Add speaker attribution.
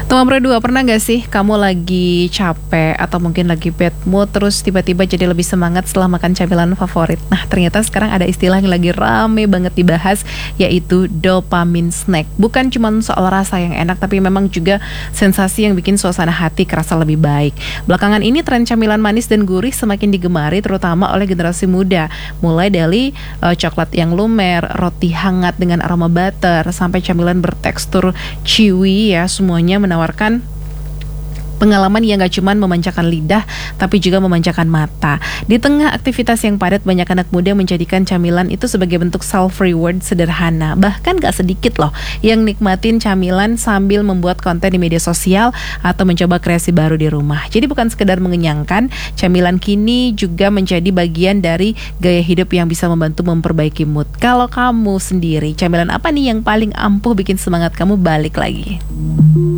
Speaker 1: Nomor 2, pernah gak sih kamu lagi capek atau mungkin lagi bad mood terus tiba-tiba jadi lebih semangat setelah makan camilan favorit? Nah, ternyata sekarang ada istilah yang lagi rame banget dibahas, yaitu dopamine snack. Bukan cuma soal rasa yang enak, tapi memang juga sensasi yang bikin suasana hati kerasa lebih baik. Belakangan ini tren camilan manis dan gurih semakin digemari terutama oleh generasi muda. Mulai dari coklat yang lumer, roti hangat dengan aroma butter, sampai camilan bertekstur chewy ya, semuanya menawarkan pengalaman yang gak cuma memanjakan lidah, tapi juga memanjakan mata. Di tengah aktivitas yang padat, banyak anak muda menjadikan camilan itu sebagai bentuk self-reward sederhana. Bahkan gak sedikit loh yang nikmatin camilan sambil membuat konten di media sosial atau mencoba kreasi baru di rumah. Jadi bukan sekedar mengenyangkan, camilan kini juga menjadi bagian dari gaya hidup yang bisa membantu memperbaiki mood. Kalau kamu sendiri, camilan apa nih yang paling ampuh bikin semangat kamu balik lagi?